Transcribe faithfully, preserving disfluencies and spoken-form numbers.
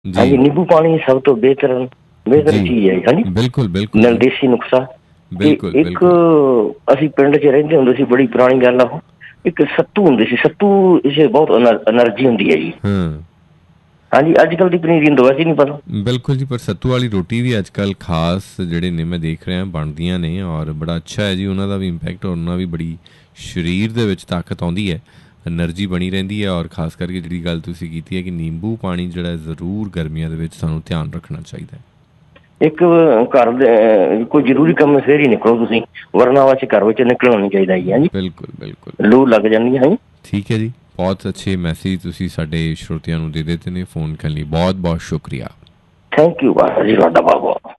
हाँ जी, नींबू पानी सब तो बेहतर बेहतर चीज़ है। हाँ जी, बिल्कुल बिल्कुल ਨਾਲ ਦੇਸੀ ਨੁਸਖਾ ਤੇ ਬਿਲकुल ਇੱਕ बिल्कुल ਅਸੀਂ ਪਿੰਡ 'ਚ ਰਹਿੰਦੇ ਹੁੰਦੇ ਸੀ, ਬੜੀ ਪੁਰਾਣੀ ਗੱਲ ਆ ਉਹ। ਇੱਕ ਸੱਤੂ ਹੁੰਦੇ ਸੀ, ਸੱਤੂ ਇਸ ਬਹੁਤ ਐਨਰਜੀ ਹੁੰਦੀ ਹੈ ਜੀ। ਹਾਂ ਹਾਂਜੀ, ਅੱਜ ਕੱਲ੍ਹ ਦੀ ਪਨੀਰੀ ਨੂੰ ਵੈਸੇ ਨਹੀਂ ਪਤਾ। ਬਿਲਕੁਲ ਜੀ, ਪਰ ਸੱਤੂ ਵਾਲੀ ਰੋਟੀ ਵੀ ਅੱਜ ਕੱਲ੍ਹ ਖਾਸ ਜਿਹੜੇ ਨੇ ਮੈਂ ਦੇਖ ਰਿਹਾ ਬਣਦੀਆਂ ਨੇ, ਔਰ ਬੜਾ ਅੱਛਾ ਹੈ ਜੀ ਉਹਨਾਂ ਦਾ ਵੀ ਇੰਪੈਕਟ, ਔਰ ਉਹਨਾਂ ਵੀ ਬੜੀ ਸਰੀਰ ਦੇ ਵਿੱਚ ਤਾਕਤ ਆਉਂਦੀ ਹੈ, ਐਨਰਜੀ ਬਣੀ ਰਹਿੰਦੀ ਹੈ। ਔਰ ਖਾਸ ਕਰਕੇ ਜਿਹੜੀ ਗੱਲ ਤੁਸੀਂ ਕੀਤੀ ਹੈ ਕਿ ਨਿੰਬੂ ਪਾਣੀ ਜਿਹੜਾ ਜ਼ਰੂਰ ਗਰਮੀਆਂ ਦੇ ਵਿੱਚ ਸਾਨੂੰ ਧਿਆਨ ਰੱਖਣਾ ਚਾਹੀਦਾ ਹੈ। ਇੱਕ ਘਰ ਦੇ ਕੋਈ ਜ਼ਰੂਰੀ ਕੰਮ ਫਿਰ ਹੀ ਨਿਕਲੋ ਤੁਸੀਂ, ਵਰਨਾ ਵਾਚ ਘਰ ਵਿੱਚ ਨਿਕਲਣਾ ਨਹੀਂ ਚਾਹੀਦਾ ਜੀ। ਹਾਂਜੀ, ਬਿਲकुल ਬਿਲकुल ਲੂ ਲੱਗ ਜਾਂਦੀ ਹੈ। ਠੀਕ ਹੈ ਜੀ, ਬਹੁਤ ਅੱਛੇ ਮੈਸੇਜ ਤੁਸੀਂ ਸਾਡੇ ਸਰੋਤਿਆਂ ਨੂੰ ਦੇ ਦਿੱਤੇ ਨੇ। ਫੋਨ ਕਰਨ ਲਈ ਬਹੁਤ ਬਹੁਤ ਸ਼ੁਕਰੀਆ। ਥੈਂਕ ਯੂ ਜੀ ਤੁਹਾਡਾ ਬਹੁਤ ਬਹੁਤ।